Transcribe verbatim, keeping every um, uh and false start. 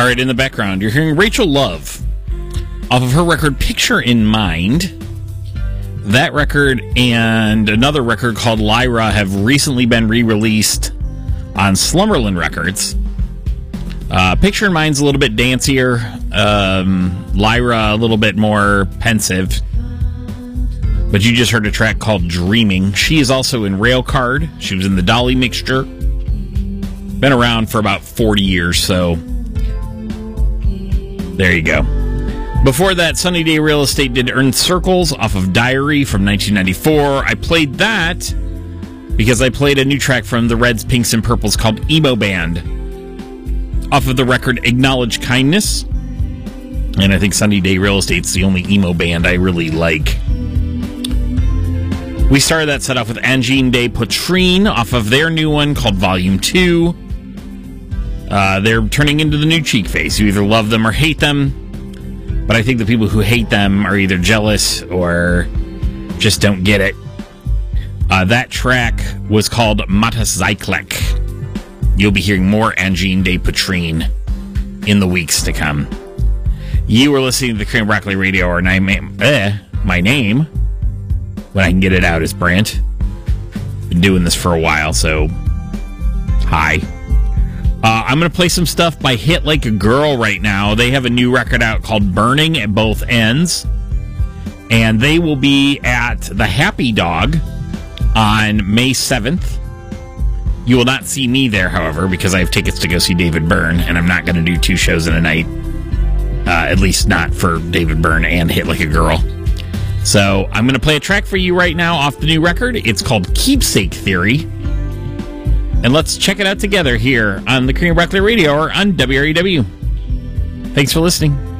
All right, in the background, you're hearing Rachel Love off of her record Picture in Mind. That record and another record called Lyra have recently been re-released on Slumberland Records. Uh, Picture in Mind's a little bit dancier. Um, Lyra a little bit more pensive. But you just heard a track called Dreaming. She is also in Railcard. She was in the Dolly Mixture. Been around for about forty years, so there you go. Before that, Sunny Day Real Estate did Earn Circles off of Diary from nineteen ninety-four. I played that because I played a new track from the Reds, Pinks, and Purples called Emo Band off of the record Acknowledge Kindness. And I think Sunny Day Real Estate's the only emo band I really like. We started that set off with Angine de Poitrine off of their new one called Volume two. Uh, they're turning into the new Cheek Face. You either love them or hate them. But I think the people who hate them are either jealous or just don't get it. Uh, that track was called Motorcyclek. You'll be hearing more Angine de Poitrine in the weeks to come. You were listening to the Cream Broccoli Radio, or name, eh, my name, when I can get it out, is Brant. Been doing this for a while, so hi. Uh, I'm going to play some stuff by Hit Like a Girl right now. They have a new record out called Burning at Both Ends. And they will be at the Happy Dog on May seventh. You will not see me there, however, because I have tickets to go see David Byrne, and I'm not going to do two shows in a night. Uh, at least not for David Byrne and Hit Like a Girl. So I'm going to play a track for you right now off the new record. It's called Keepsake Theory. And let's check it out together here on the Cream Broccoli Radio or on W R E W. Thanks for listening.